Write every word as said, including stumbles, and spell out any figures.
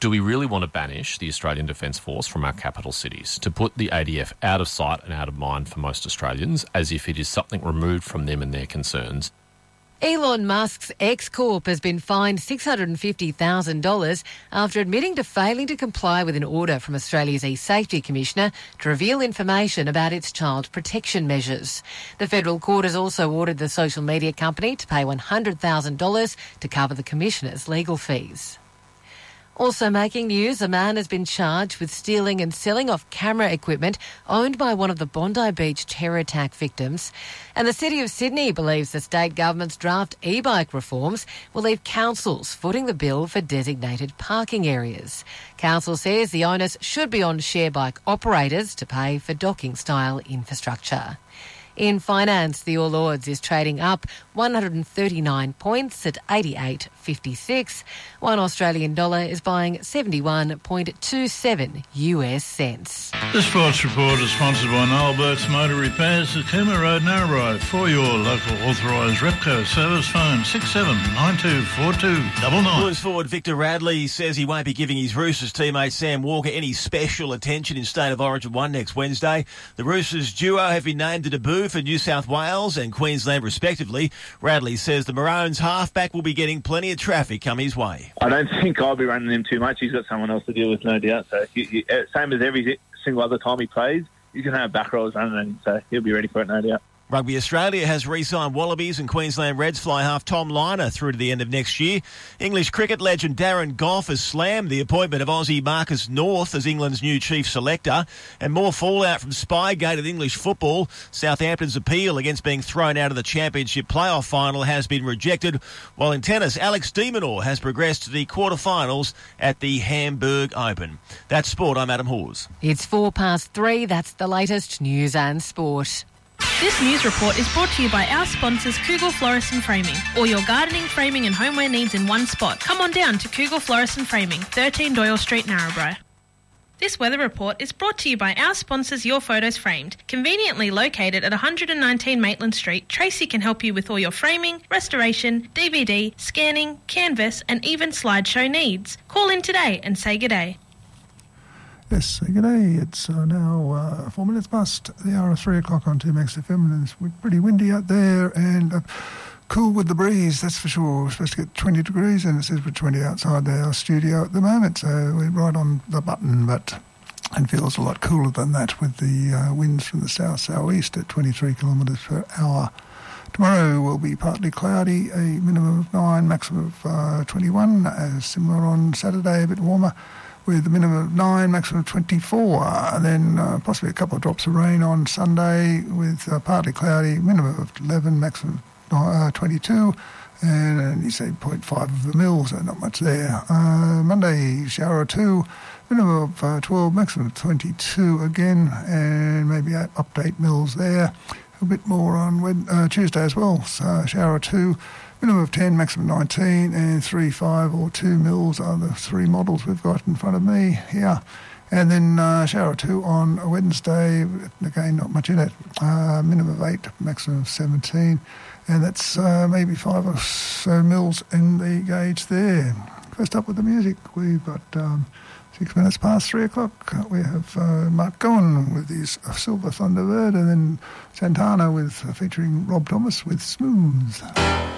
Do we really want to banish the Australian Defence Force from our capital cities, to put the A D F out of sight and out of mind for most Australians, as if it is something removed from them and their concerns? Elon Musk's X-Corp has been fined six hundred fifty thousand dollars after admitting to failing to comply with an order from Australia's e-Safety Commissioner to reveal information about its child protection measures. The federal court has also ordered the social media company to pay one hundred thousand dollars to cover the Commissioner's legal fees. Also making news, a man has been charged with stealing and selling off camera equipment owned by one of the Bondi Beach terror attack victims. And the City of Sydney believes the state government's draft e-bike reforms will leave councils footing the bill for designated parking areas. Council says the onus should be on share bike operators to pay for docking-style infrastructure. In finance, the All Ords is trading up one hundred thirty-nine points at eighty-eight fifty-six. One Australian dollar is buying seventy-one point two seven U S cents. The Sports Report is sponsored by Noel Burke's Motor Repairs at Cooma Road, Narrabri. For your local authorised Repco service, phone six seven nine two four two nine nine. Blues forward Victor Radley says he won't be giving his Roosters teammate Sam Walker any special attention in State of Origin one next Wednesday. The Roosters duo have been named to debut for New South Wales and Queensland respectively. Radley says the Maroons halfback will be getting plenty of traffic come his way. I don't think I'll be running him too much. He's got someone else to deal with, no doubt. So he, he, same as every single other time he plays, he's going to have back rolls running him, so he'll be ready for it, no doubt. Rugby Australia has re-signed Wallabies and Queensland Reds fly half Tom Liner through to the end of next year. English cricket legend Darren Gough has slammed the appointment of Aussie Marcus North as England's new chief selector. And more fallout from Spygate at English football. Southampton's appeal against being thrown out of the Championship playoff final has been rejected, while in tennis, Alex de Minaur has progressed to the quarterfinals at the Hamburg Open. That's sport. I'm Adam Hawes. It's four past three. That's the latest news and sport. This news report is brought to you by our sponsors Kugel Florist and Framing. All your gardening, framing and homeware needs in one spot. Come on down to Kugel Florist and Framing, thirteen Doyle Street, Narrabri. This weather report is brought to you by our sponsors Your Photos Framed. Conveniently located at one hundred nineteen Maitland Street, Tracy can help you with all your framing, restoration, D V D, scanning, canvas and even slideshow needs. Call in today and say good day. Yes, good day. It's uh, now uh, four minutes past the hour of three o'clock on two Max F M, and it's pretty windy out there and uh, cool with the breeze, that's for sure. We're supposed to get twenty degrees, and it says we're twenty outside our studio at the moment, so we're right on the button, but it feels a lot cooler than that with the uh, winds from the south-southeast at twenty-three kilometres per hour. Tomorrow will be partly cloudy, a minimum of nine, maximum of uh, twenty-one, uh, similar on Saturday, a bit warmer, with a minimum of nine, maximum of twenty-four, and then uh, possibly a couple of drops of rain on Sunday with uh, partly cloudy, minimum of eleven, maximum of uh, twenty-two, and uh, you say zero point five of the mils, so not much there. Uh, Monday, shower or two, minimum of uh, twelve, maximum of twenty-two again, and maybe update mils there. A bit more on Wed- uh, Tuesday as well, so shower or two, minimum of ten, maximum nineteen, and three, five or two mils are the three models we've got in front of me here. And then uh, shower two on Wednesday, again not much in it, uh, minimum of eight, maximum of seventeen, and that's uh, maybe five or so mils in the gauge there. First up with the music, we've got um, six minutes past three o'clock. We have uh, Mark Cohen with his uh, Silver Thunderbird, and then Santana with uh, featuring Rob Thomas with Smooth.